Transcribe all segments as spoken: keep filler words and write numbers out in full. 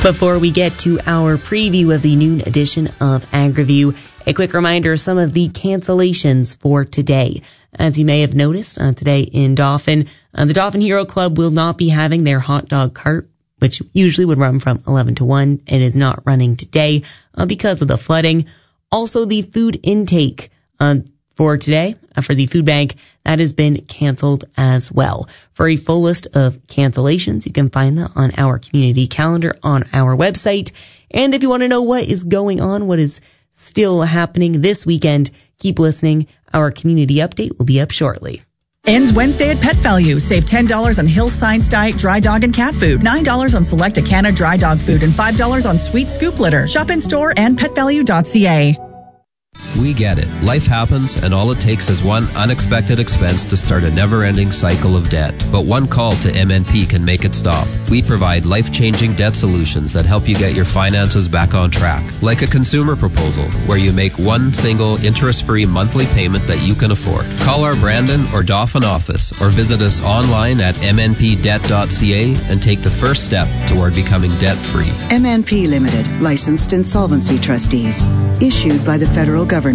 Before we get to our preview of the noon edition of AgriView, a quick reminder of some of the cancellations for today. As you may have noticed, uh, today in Dauphin, uh, the Dauphin Hero Club will not be having their hot dog cart, which usually would run from eleven to one. It is not running today uh, because of the flooding. Also, the food intake uh, for today, uh, for the food bank, that has been canceled as well. For a full list of cancellations, you can find that on our community calendar on our website. And if you want to know what is going on, what is still happening this weekend, keep listening. Our community update will be up shortly. Ends Wednesday at Pet Value. Save ten dollars on Hill Science Diet dry dog and cat food, nine dollars on select Acana dry dog food, and five dollars on Sweet Scoop litter. Shop in store and pet value dot c a. We get it. Life happens, and all it takes is one unexpected expense to start a never-ending cycle of debt. But one call to M N P can make it stop. We provide life-changing debt solutions that help you get your finances back on track. Like a consumer proposal, where you make one single interest-free monthly payment that you can afford. Call our Brandon or Dauphin office, or visit us online at m n p debt dot c a and take the first step toward becoming debt-free. M N P Limited, licensed insolvency trustees. Issued by the federal government.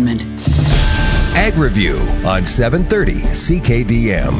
AgriView on seven thirty C K D M.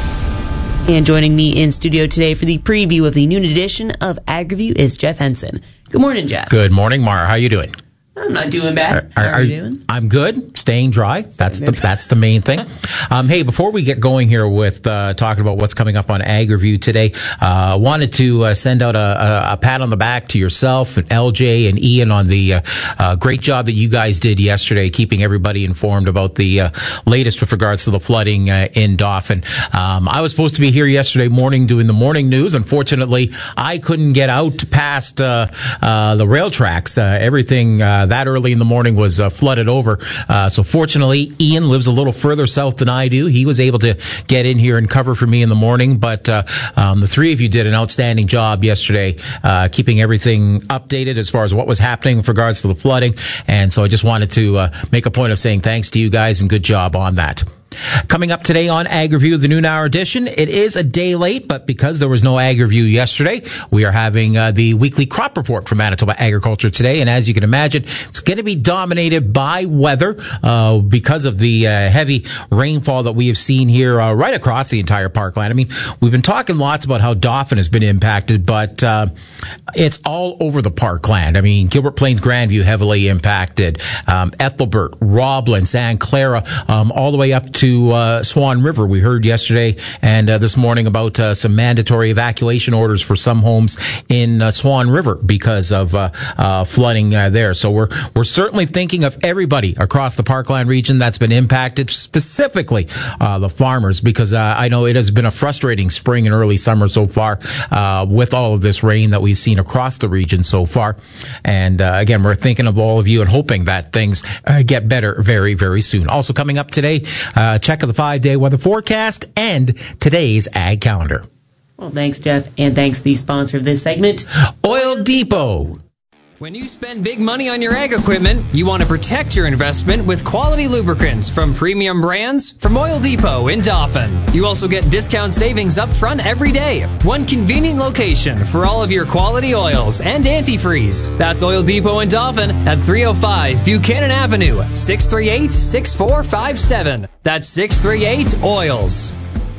And joining me in studio today for the preview of the noon edition of AgriView is Jeff Henson. Good morning, Jeff. Good morning, Mara. How you doing? I'm not doing bad. Are, are, How are you doing? I'm good. Staying dry. Staying that's the dry. that's the main thing. Um, hey, before we get going here with uh, talking about what's coming up on AgriView today, I uh, wanted to uh, send out a, a, a pat on the back to yourself and L J and Ian on the uh, uh, great job that you guys did yesterday, keeping everybody informed about the uh, latest with regards to the flooding uh, in Dauphin. Um, I was supposed to be here yesterday morning doing the morning news. Unfortunately, I couldn't get out past uh, uh, the rail tracks. Uh, everything uh, that early in the morning was uh, flooded over. Uh, so fortunately, Ian lives a little further south than I do. He was able to get in here and cover for me in the morning. But uh, um, the three of you did an outstanding job yesterday, uh, keeping everything updated as far as what was happening with regards to the flooding. And so I just wanted to uh, make a point of saying thanks to you guys and good job on that. Coming up today on AgriView, the noon hour edition, it is a day late, but because there was no AgriView yesterday, we are having uh, the weekly crop report from Manitoba Agriculture today. And as you can imagine, it's going to be dominated by weather uh, because of the uh, heavy rainfall that we have seen here uh, right across the entire parkland. I mean, we've been talking lots about how Dauphin has been impacted, but uh, it's all over the parkland. I mean, Gilbert Plains, Grandview heavily impacted, um, Ethelbert, Roblin, Santa Clara, um, all the way up to to uh, Swan River. We heard yesterday and uh, this morning about uh, some mandatory evacuation orders for some homes in uh, Swan River because of uh, uh, flooding uh, there. So we're we're certainly thinking of everybody across the Parkland region that's been impacted, specifically uh, the farmers, because uh, I know it has been a frustrating spring and early summer so far uh, with all of this rain that we've seen across the region so far. And uh, again, we're thinking of all of you and hoping that things uh, get better very, very soon. Also coming up today, uh, check of the five-day weather forecast and today's ag calendar. Well, thanks, Jeff, and thanks to the sponsor of this segment, Oil Depot. When you spend big money on your ag equipment, you want to protect your investment with quality lubricants from premium brands from Oil Depot in Dauphin. You also get discount savings up front every day. One convenient location for all of your quality oils and antifreeze. That's Oil Depot in Dauphin at three oh five Buchanan Avenue, six three eight, six four five seven. That's six three eight oils.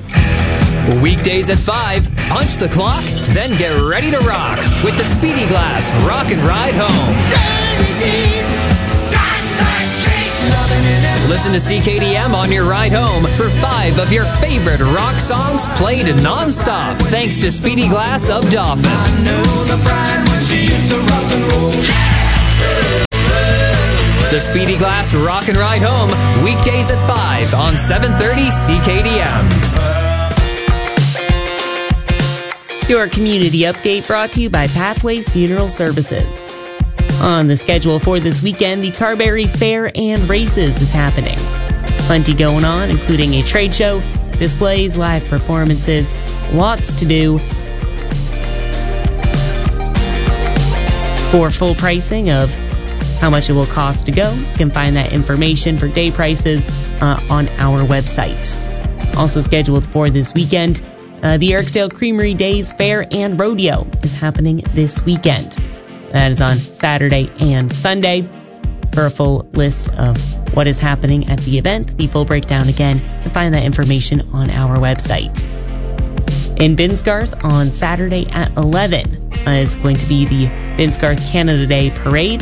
Weekdays at five, punch the clock, then get ready to rock with the Speedy Glass Rock and Ride Home. Listen to C K D M on your ride home for five of your favorite rock songs played non-stop, thanks to Speedy Glass of Dauphin. I know the bride when she used to rock and roll. The Speedy Glass Rock and Ride Home, weekdays at five on seven thirty C K D M. Your community update brought to you by Pathways Funeral Services. On the schedule for this weekend, the Carberry Fair and Races is happening. Plenty going on, including a trade show, displays, live performances, lots to do. For full pricing of how much it will cost to go, you can find that information for day prices uh, on our website. Also scheduled for this weekend, Uh, the Eriksdale Creamery Days Fair and Rodeo is happening this weekend. That is on Saturday and Sunday. For a full list of what is happening at the event, the full breakdown again, you can find that information on our website. In Binsgarth on Saturday at eleven is going to be the Binsgarth Canada Day Parade.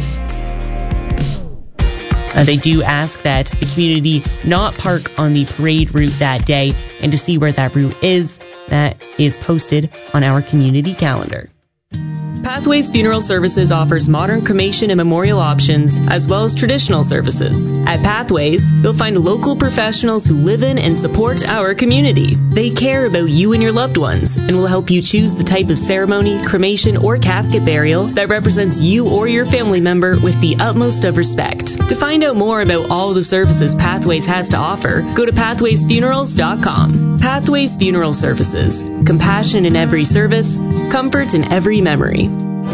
Uh, they do ask that the community not park on the parade route that day, and to see where that route is, that is posted on our community calendar. Pathways Funeral Services offers modern cremation and memorial options, as well as traditional services. At Pathways, you'll find local professionals who live in and support our community. They care about you and your loved ones, and will help you choose the type of ceremony, cremation, or casket burial that represents you or your family member with the utmost of respect. To find out more about all the services Pathways has to offer, go to pathways funerals dot com. Pathways Funeral Services. Compassion in every service, comfort in every memory.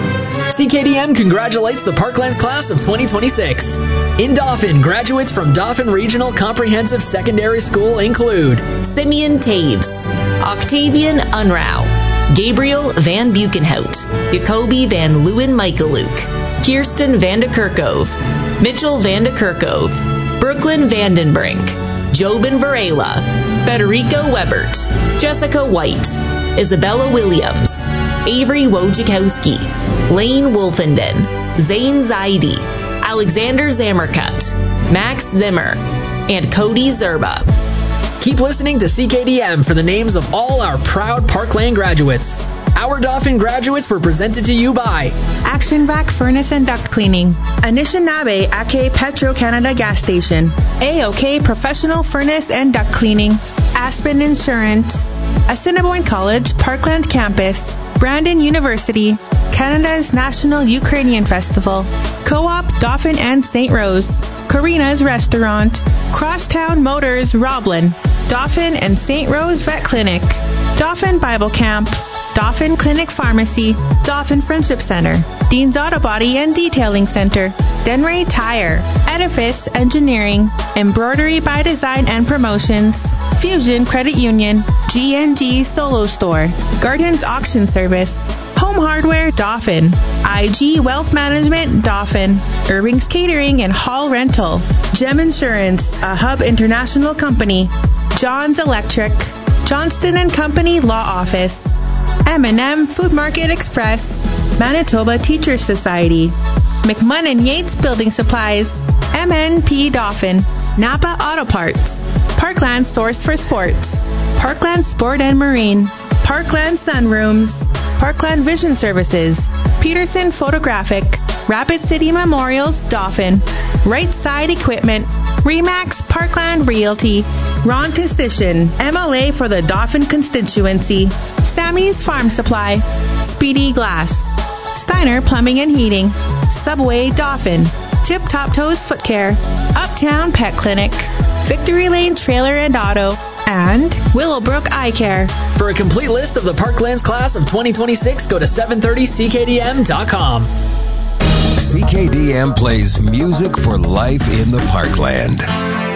C K D M congratulates the Parklands class of twenty twenty-six. In Dauphin, graduates from Dauphin Regional Comprehensive Secondary School include Simeon Taves, Octavian Unrau, Gabriel Van Buchenhout, Jacoby Van Leeuwen Michaeluk, Kirsten Vanda Kerkove, Mitchell Vanda Kerkove, Brooklyn Vandenbrink, Jobin Varela, Federico Webert, Jessica White, Isabella Williams, Avery Wojciechowski, Lane Wolfenden, Zane Zaidi, Alexander Zamerkut, Max Zimmer, and Cody Zerba. Keep listening to C K D M for the names of all our proud Parkland graduates. Our Dauphin graduates were presented to you by Action Vac Furnace and Duct Cleaning, Anishinaabe Ake Petro-Canada Gas Station, A O K Professional Furnace and Duct Cleaning, Aspen Insurance, Assiniboine College Parkland Campus, Brandon University, Canada's National Ukrainian Festival, Co-op Dauphin and Saint Rose, Karina's Restaurant, Crosstown Motors Roblin, Dauphin and Saint Rose Vet Clinic, Dauphin Bible Camp, Dauphin Clinic Pharmacy, Dauphin Friendship Center, Dean's Auto Body and Detailing Center, Denray Tire, Edifice Engineering, Embroidery by Design and Promotions, Fusion Credit Union, G and G Solo Store, Gardens Auction Service, Home Hardware Dauphin, I G Wealth Management Dauphin, Irving's Catering and Hall Rental, Gem Insurance, a Hub International Company, John's Electric, Johnston and Company Law Office, M and M Food Market Express, Manitoba Teachers Society, McMunn Yates Building Supplies, M N P Dauphin, Napa Auto Parts, Parkland Stores for Sports, Parkland Sport and Marine, Parkland Sunrooms, Parkland Vision Services, Peterson Photographic, Rapid City Memorials Dauphin, Right Side Equipment, Remax Parkland Realty, Ron Constition, M L A for the Dauphin constituency, Sammy's Farm Supply, Speedy Glass, Steiner Plumbing and Heating, Subway Dauphin, Tip Top Toes Foot Care, Uptown Pet Clinic, Victory Lane Trailer and Auto, and Willowbrook Eye Care. For a complete list of the Parklands class of twenty twenty-six, go to seven thirty C K D M dot com. C K D M plays music for life in the Parkland.